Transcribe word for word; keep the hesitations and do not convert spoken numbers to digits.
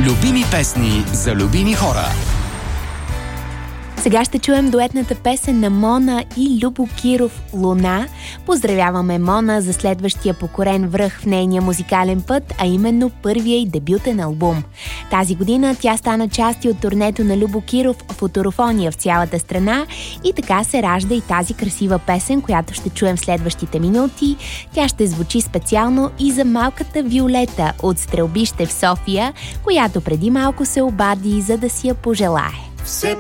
Любими песни за любими хора. Сега ще чуем дуетната песен на Мона и Любо Киров «Луна». Поздравяваме Мона за следващия покорен връх в нейния музикален път, а именно първия й дебютен албум. Тази година тя стана част от турнето на Любо Киров «Футурофония» в цялата страна и така се ражда и тази красива песен, която ще чуем в следващите минути. Тя ще звучи специално и за малката Виолета от Стрелбище в София, която преди малко се обади, за да си я пожелае. Все